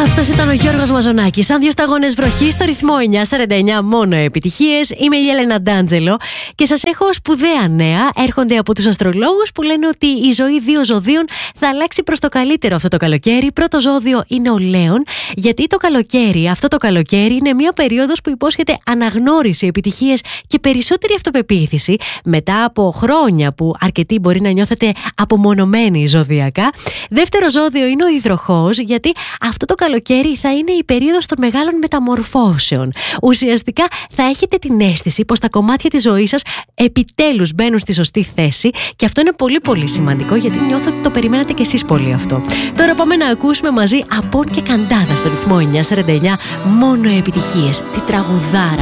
Αυτός ήταν ο Γιώργος Μαζονάκης. Σαν δύο σταγόνες βροχή στο ρυθμό 949, μόνο επιτυχίες. Είμαι η Έλενα Ντάντζελο και σας έχω σπουδαία νέα. Έρχονται από τους αστρολόγους που λένε ότι η ζωή δύο ζωδίων θα αλλάξει προς το καλύτερο αυτό το καλοκαίρι. Πρώτο ζώδιο είναι ο Λέων, γιατί αυτό το καλοκαίρι είναι μια περίοδος που υπόσχεται αναγνώριση, επιτυχίες και περισσότερη αυτοπεποίθηση. Μετά από χρόνια που αρκετοί μπορεί να νιώθετε απομονωμένοι ζωδιακά. Δεύτερο ζώδιο είναι ο Υδροχόος, γιατί αυτό το καλοκαίρι θα είναι η περίοδος των μεγάλων μεταμορφώσεων. Ουσιαστικά θα έχετε την αίσθηση πως τα κομμάτια της ζωής σας επιτέλους μπαίνουν στη σωστή θέση και αυτό είναι πολύ πολύ σημαντικό, γιατί νιώθω ότι το περιμένατε κι εσείς πολύ αυτό. Τώρα πάμε να ακούσουμε μαζί Απόν και Καντάδα στο ρυθμό 949, μόνο επιτυχίες. Τι τραγουδάρα!